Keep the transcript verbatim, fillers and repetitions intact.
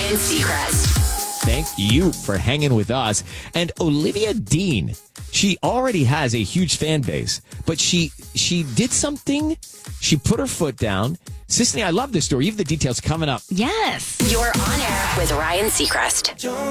Ryan Seacrest. Thank you for hanging with us. And Olivia Dean, she already has a huge fan base, but she she did something. She put her foot down. Sisney, I love this story. You have the details coming up. Yes. You're on air with Ryan Seacrest.